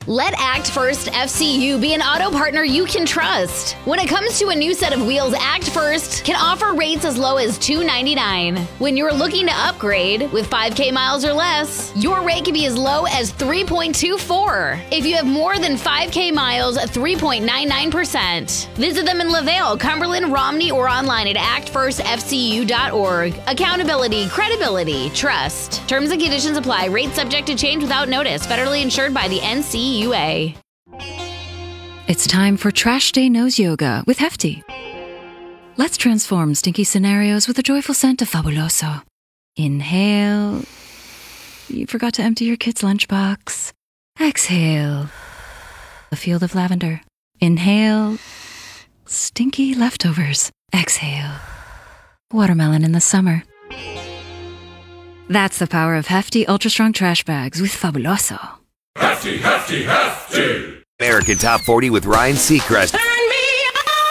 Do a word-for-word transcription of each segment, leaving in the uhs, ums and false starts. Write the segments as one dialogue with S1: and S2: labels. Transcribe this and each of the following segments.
S1: Let Act First F C U be an auto partner you can trust. When it comes to a new set of wheels, Act First can offer rates as low as two dollars and ninety-nine cents. When you're looking to upgrade with five K miles or less, your rate can be as low as three point two four. If you have more than five K miles, three point nine nine percent. Visit them in LaVale, Cumberland, Romney, or online at act first f c u dot org. Accountability, credibility, trust. Terms and conditions apply. Rates subject to change without notice. Federally insured by the N C U A.
S2: It's time for Trash Day Nose Yoga with Hefty. Let's transform stinky scenarios with a joyful scent of Fabuloso. Inhale. You forgot to empty your kid's lunchbox. Exhale. A field of lavender. Inhale. Stinky leftovers. Exhale. Watermelon in the summer. That's the power of Hefty Ultra Strong Trash Bags with Fabuloso.
S3: Hefty, hefty, hefty!
S4: American Top forty with Ryan Seacrest.
S3: Turn me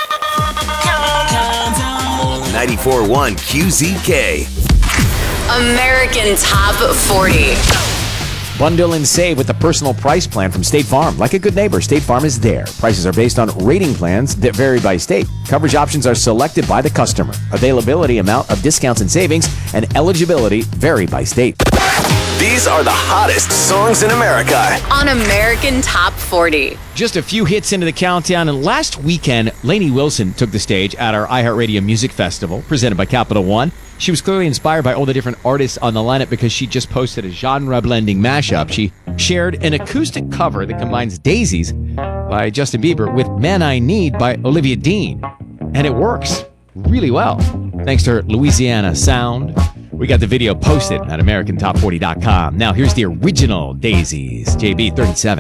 S3: on!
S4: ninety-four point one Q Z K.
S5: American Top forty.
S6: Bundle and save with the personal price plan from State Farm. Like a good neighbor, State Farm is there. Prices are based on rating plans that vary by state. Coverage options are selected by the customer. Availability, amount of discounts and savings, and eligibility vary by state.
S4: These are the hottest songs in America
S5: On American Top forty.
S6: Just a few hits into the countdown, and last weekend, Lainey Wilson took the stage at our iHeartRadio Music Festival, presented by Capital One. She was clearly inspired by all the different artists on the lineup because she just posted a genre-blending mashup. She shared an acoustic cover that combines Daisies by Justin Bieber with Man I Need by Olivia Dean. And it works really well, thanks to her Louisiana sound. We got the video posted at american top forty dot com. Now here's the original Daisies. J B thirty-seven.